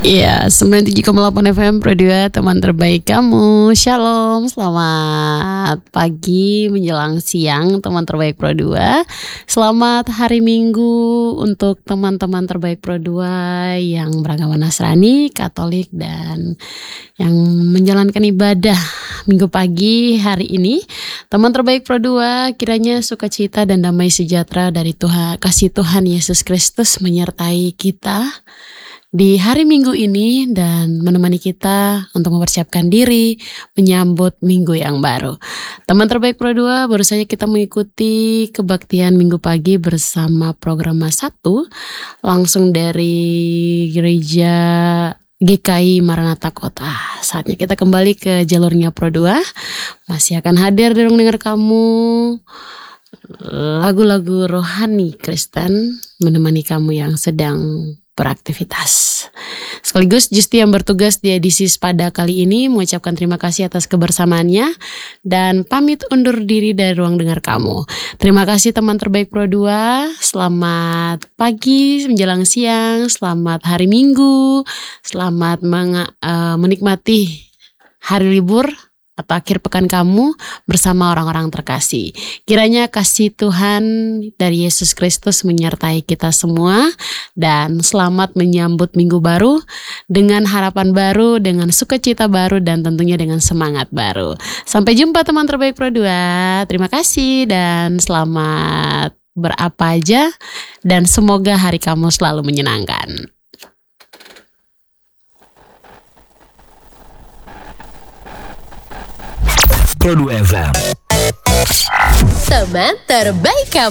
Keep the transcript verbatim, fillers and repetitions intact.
Iya, sembilan puluh tujuh koma delapan F M Pro dua, teman terbaik kamu. Shalom, selamat pagi menjelang siang teman terbaik Pro dua. Selamat hari Minggu untuk teman-teman terbaik Pro dua yang beragama Nasrani, Katolik, dan yang menjalankan ibadah Minggu pagi hari ini. Teman terbaik Pro dua, kiranya sukacita dan damai sejahtera dari Tuhan, kasih Tuhan Yesus Kristus menyertai kita di hari Minggu ini dan menemani kita untuk mempersiapkan diri menyambut minggu yang baru. Teman terbaik Pro dua, baru saja kita mengikuti kebaktian minggu pagi bersama program satu langsung dari gereja G K I Maranatha Kota. Saatnya kita kembali ke jalurnya Pro dua. Masih akan hadir di ruang dengar kamu lagu-lagu rohani Kristen menemani kamu yang sedang beraktivitas. Sekaligus Justi yang bertugas di edisi pada kali ini mengucapkan terima kasih atas kebersamaannya dan pamit undur diri dari ruang dengar kamu. Terima kasih teman terbaik Pro dua. Selamat pagi menjelang siang, selamat hari Minggu, selamat meng- uh, menikmati hari libur atau akhir pekan kamu bersama orang-orang terkasih. Kiranya kasih Tuhan dari Yesus Kristus menyertai kita semua dan selamat menyambut minggu baru dengan harapan baru, dengan sukacita baru, dan tentunya dengan semangat baru. Sampai jumpa teman terbaik Pro dua. Terima kasih dan selamat berapa aja dan semoga hari kamu selalu menyenangkan. Pro dua F M, teman terbaik kamu.